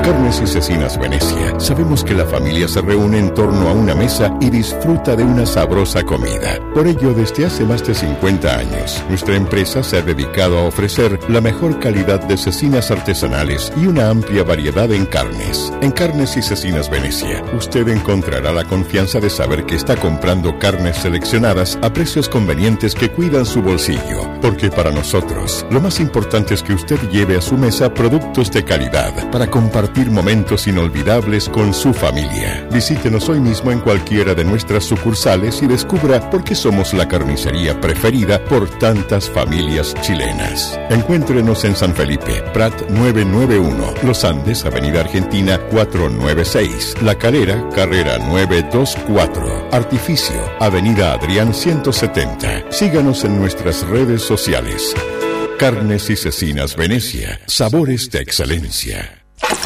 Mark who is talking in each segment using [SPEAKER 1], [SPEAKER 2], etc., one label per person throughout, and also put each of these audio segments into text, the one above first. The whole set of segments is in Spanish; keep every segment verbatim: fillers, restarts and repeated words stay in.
[SPEAKER 1] Carnes y Cecinas Venecia, sabemos que la familia se reúne en torno a una mesa y disfruta de una sabrosa comida. Por ello, desde hace más de cincuenta años, nuestra empresa se ha dedicado a ofrecer la mejor calidad de cecinas artesanales y una amplia variedad en carnes. En Carnes y Cecinas Venecia, usted encontrará la confianza de saber que está comprando carnes seleccionadas a precios convenientes que cuidan su bolsillo. Porque para nosotros, lo más importante es que usted lleve a su mesa productos de calidad para compartir momentos inolvidables con su familia. Visítenos hoy mismo en cualquiera de nuestras sucursales y descubra por qué somos la carnicería preferida por tantas familias chilenas. Encuéntrenos en San Felipe, Prat novecientos noventa y uno, Los Andes, Avenida Argentina cuatrocientos noventa y seis, La Calera, Carrera novecientos veinticuatro, Artificio, Avenida Adrián ciento setenta. Síganos en nuestras redes sociales. Carnes y Cecinas Venecia, sabores de excelencia.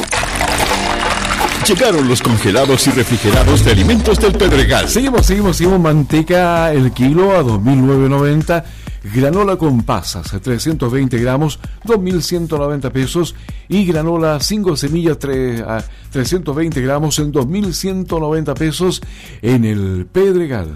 [SPEAKER 1] Llegaron los congelados y refrigerados de Alimentos del Pedregal.
[SPEAKER 2] Seguimos, seguimos, seguimos. Manteca el kilo a dos mil novecientos noventa. Granola con pasas a trescientos veinte gramos, dos mil ciento noventa pesos. Y granola cinco semillas tre- a trescientos veinte gramos en dos mil ciento noventa pesos en el Pedregal.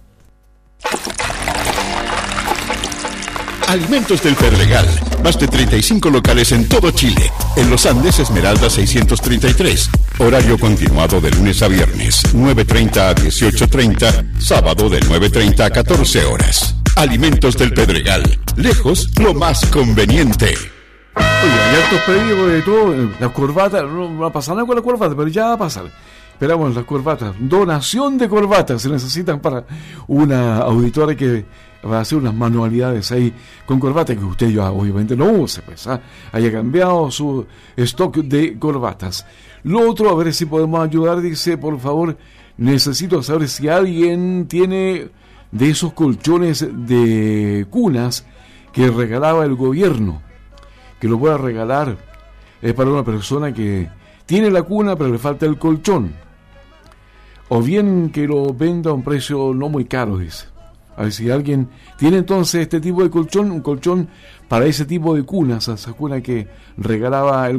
[SPEAKER 1] Alimentos del Pedregal. Más de treinta y cinco locales en todo Chile. En Los Andes, Esmeralda seiscientos treinta y tres. Horario continuado de lunes a viernes, nueve treinta a dieciocho treinta. Sábado de nueve treinta a catorce horas. Alimentos del Pedregal. Lejos, lo más conveniente.
[SPEAKER 2] Oye, hay hartos pedidos de todo. La corbata, no va a pasar nada con la corbata, pero ya va a pasar. Esperamos las corbatas. Donación de corbatas se necesitan para una auditora que va a hacer unas manualidades ahí con corbata que usted ya obviamente no use, pues, ¿ah? Haya cambiado su stock de corbatas. Lo otro, a ver si podemos ayudar, dice, por favor, necesito saber si alguien tiene de esos colchones de cunas que regalaba el gobierno, que lo pueda regalar. Es para una persona que tiene la cuna pero le falta el colchón, o bien que lo venda a un precio no muy caro, dice. A ver si alguien tiene entonces este tipo de colchón, un colchón para ese tipo de cunas, esa cuna que regalaba el